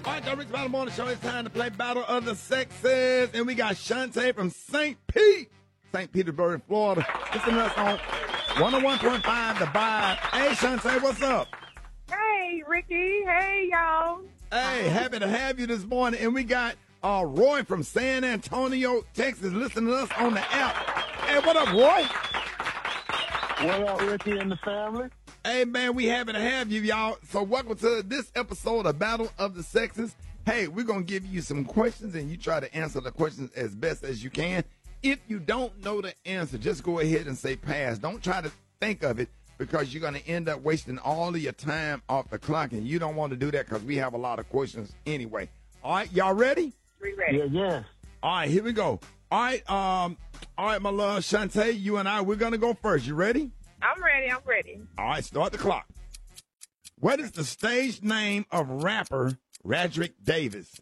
All right, the Rich Battle Morning Show. It's time to play Battle of the Sexes. And we got Shantae from St. Petersburg, Florida. Listen to us on 101.5 The Vibe. Hey, Shantae, what's up? Hey, Ricky. Hey, y'all. Hey, happy to have you this morning. And we got Roy from San Antonio, Texas, listening to us on the app. Hey, what up, Roy? What up, Ricky and the family? Hey, man, we happy to have you, y'all. So welcome to this episode of Battle of the Sexes. Hey, we're going to give you some questions, and you try to answer the questions as best as you can. If you don't know the answer, just go ahead and say pass. Don't try to think of it, because you're going to end up wasting all of your time off the clock, and you don't want to do that because we have a lot of questions anyway. All right, y'all ready? We ready. Yeah. All right, here we go. All right, my love, Shantae, you and I, we're going to go first. You ready? I'm ready. All right, start the clock. What is the stage name of rapper Radrick Davis?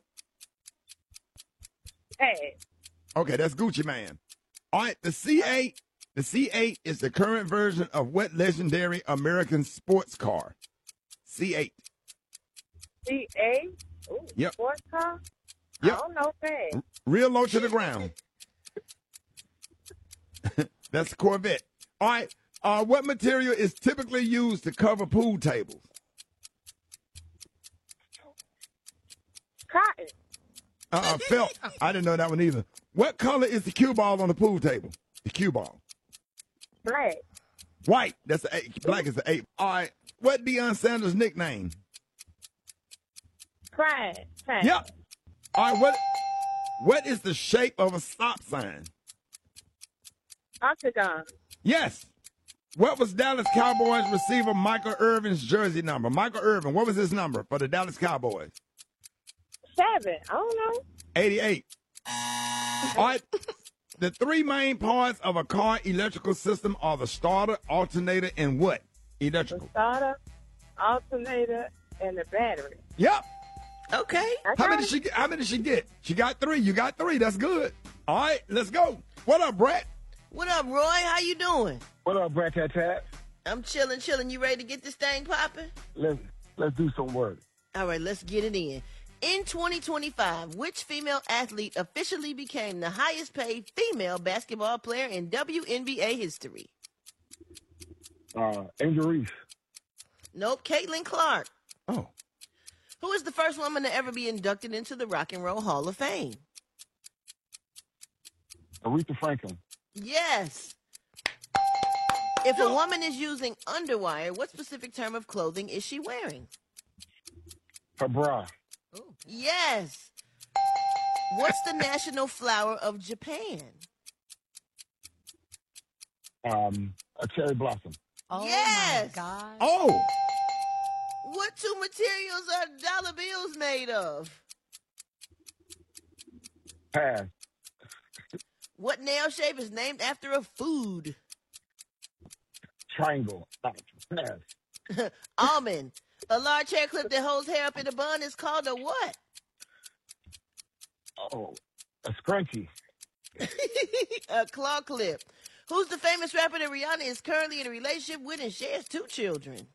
Hey. Okay, that's Gucci Man. All right, the C8 is the current version of what legendary American sports car? C8. C-A? Ooh, Yep. Sports car? Yep. I don't know, hey. Real low to the ground. That's a Corvette. All right, what material is typically used to cover pool tables? Cotton. Felt. I didn't know that one either. What color is the cue ball on the pool table? The cue ball. Black. White. That's the 8. Black is the 8. All right. What Deion Sanders' nickname? Pride. Yep. All right. What is the shape of a stop sign? Octagon. Yes. What was Dallas Cowboys receiver Michael Irvin's jersey number? Michael Irvin, what was his number for the Dallas Cowboys? 7. I don't know. 88. All right. The three main parts of a car electrical system are the starter, alternator, and what? Electrical. The starter, alternator, and the battery. Yep. Okay. How many did she get? She got 3. You got 3. That's good. All right, let's go. What up, Brett? What up, Roy? How you doing? What up, Brett Tat? I'm chilling. You ready to get this thing popping? Let's do some work. All right, let's get it in. In 2025, which female athlete officially became the highest paid female basketball player in WNBA history? Angel Reese. Nope, Caitlin Clark. Oh. Who is the first woman to ever be inducted into the Rock and Roll Hall of Fame? Aretha Franklin. Yes. If a woman is using underwire, what specific term of clothing is she wearing? Her bra. Yes. What's the national flower of Japan? A cherry blossom. Oh, Yes. my God. Oh. What two materials are dollar bills made of? Pass. What nail shape is named after a food? Triangle. Pass. Almond. A large hair clip that holds hair up in a bun is called a what? Oh, a scrunchie. A claw clip. Who's the famous rapper that Rihanna is currently in a relationship with and shares 2 children?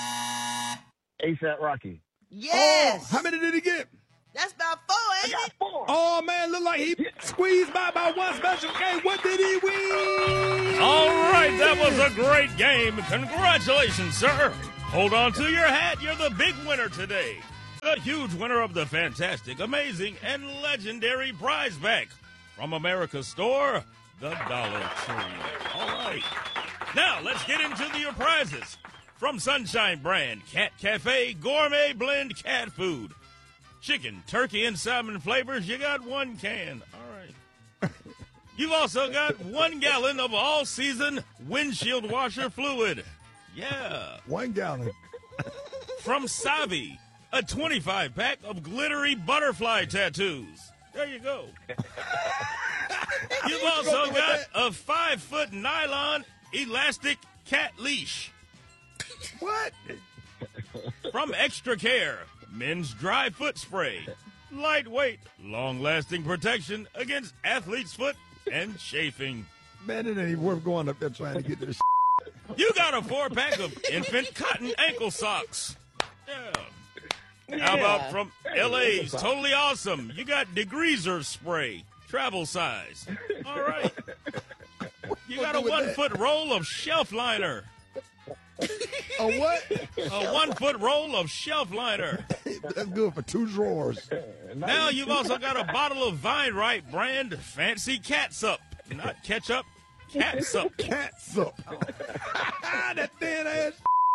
ASAP Rocky. Yes. Oh, how many did he get? That's about 4, ain't it? 4. Oh, man, look like he squeezed by one special game. What did he win? All right, that was a great game. Congratulations, sir. Hold on to your hat. You're the big winner today. A huge winner of the fantastic, amazing, and legendary prize pack from America's store, the Dollar Tree. All right. Now, let's get into your prizes. From Sunshine Brand, Cat Cafe Gourmet Blend Cat Food. Chicken, turkey, and salmon flavors, you got 1 can. All right. You've also got 1 gallon of all-season windshield washer fluid. Yeah. 1 gallon. From Savi, a 25-pack of glittery butterfly tattoos. There you go. You've also got a 5-foot nylon elastic cat leash. What? From Extra Care, men's dry foot spray. Lightweight, long-lasting protection against athlete's foot and chafing. Man, it ain't even worth going up there trying to get this. You got a 4-pack of infant cotton ankle socks. Yeah. How about from LA's Totally Awesome? You got degreaser spray, travel size. All right. You got a 1 foot roll of shelf liner. A what? A 1 foot roll of shelf liner. That's good for 2 drawers. Now you've also got a bottle of Vine Right brand fancy catsup. Not ketchup, catsup. Catsup. That thin ass.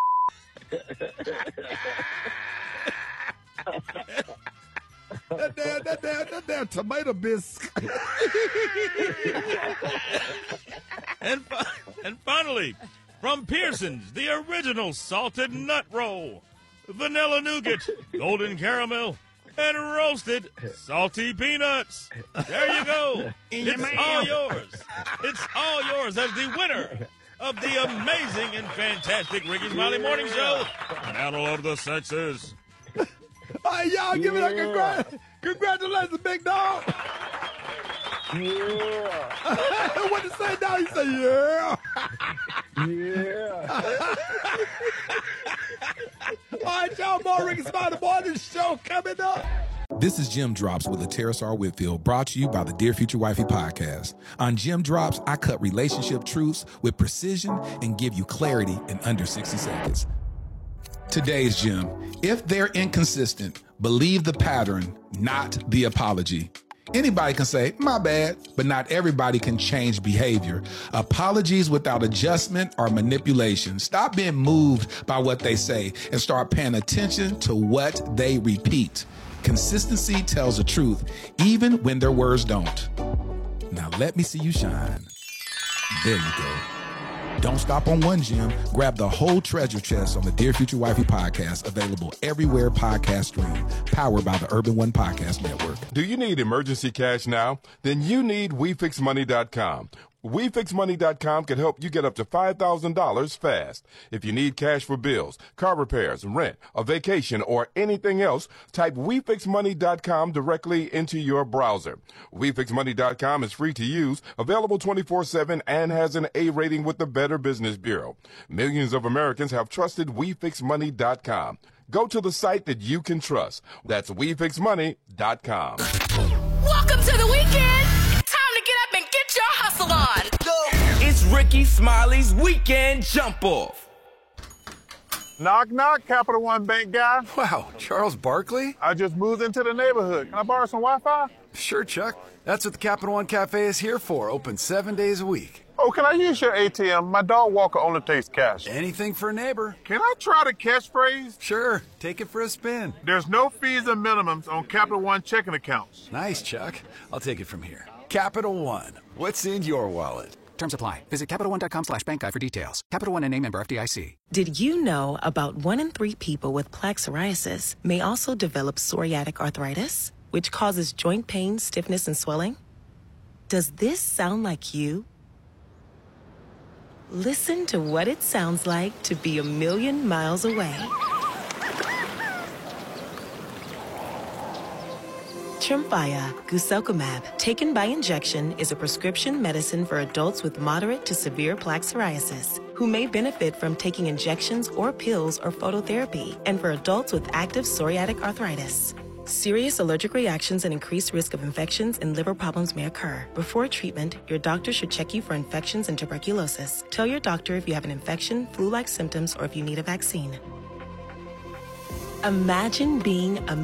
That damn tomato bisque. And finally, from Pearson's, the original salted nut roll. Vanilla nougat, golden caramel, and roasted salty peanuts. There you go. It's all yours. It's all yours as the winner of the amazing and fantastic Ricky Smiley Morning Show, Battle of the Sexes. All right, y'all give it a congratulations, big dog. Yeah. What did you say now? You say, yeah. Yeah. All right, y'all, more Ricky Smiley Morning Show coming up. This is Jim Drops with Terrace R. Whitfield, brought to you by the Dear Future Wifey podcast. On Jim Drops, I cut relationship truths with precision and give you clarity in under 60 seconds. Today's Jim: if they're inconsistent, believe the pattern, not the apology. Anybody can say, my bad, but not everybody can change behavior. Apologies without adjustment are manipulation. Stop being moved by what they say and start paying attention to what they repeat. Consistency tells the truth, even when their words don't. Now let me see you shine. There you go. Don't stop on one gem. Grab the whole treasure chest on the Dear Future Wifey podcast, available everywhere podcasts stream, powered by the Urban One Podcast Network. Do you need emergency cash now? Then you need WeFixMoney.com. WeFixMoney.com can help you get up to $5,000 fast. If you need cash for bills, car repairs, rent, a vacation, or anything else, type WeFixMoney.com directly into your browser. WeFixMoney.com is free to use, available 24/7, and has an A rating with the Better Business Bureau. Millions of Americans have trusted WeFixMoney.com. Go to the site that you can trust. That's WeFixMoney.com. Welcome to the weekend. Time to get up and get your hustle on. It's Ricky Smiley's Weekend Jump Off. Knock, knock, Capital One Bank guy. Wow, Charles Barkley? I just moved into the neighborhood. Can I borrow some Wi-Fi? Sure, Chuck. That's what the Capital One Cafe is here for. Open 7 days a week. Oh, can I use your ATM? My dog walker only takes cash. Anything for a neighbor. Can I try the catchphrase? Sure, take it for a spin. There's no fees or minimums on Capital One checking accounts. Nice, Chuck. I'll take it from here. Capital One. What's in your wallet? Terms apply. Visit CapitalOne.com/bankguide for details. Capital One and a member FDIC. Did you know about 1 in 3 people with plaque psoriasis may also develop psoriatic arthritis, which causes joint pain, stiffness, and swelling? Does this sound like you? Listen to what it sounds like to be a million miles away. Tremfya guselkumab, taken by injection, is a prescription medicine for adults with moderate to severe plaque psoriasis who may benefit from taking injections or pills or phototherapy, and for adults with active psoriatic arthritis. Serious allergic reactions and increased risk of infections and liver problems may occur. Before treatment, your doctor should check you for infections and tuberculosis. Tell your doctor if you have an infection, flu-like symptoms, or if you need a vaccine. Imagine being a